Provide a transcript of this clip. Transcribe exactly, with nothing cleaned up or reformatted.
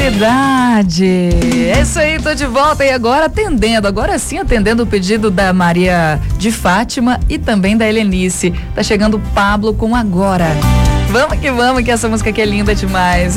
Felicidade. É isso aí, tô de volta e agora atendendo, agora sim atendendo o pedido da Maria de Fátima e também da Helenice. Tá chegando o Pablo com Agora. Vamos que vamos, que essa música aqui é linda demais.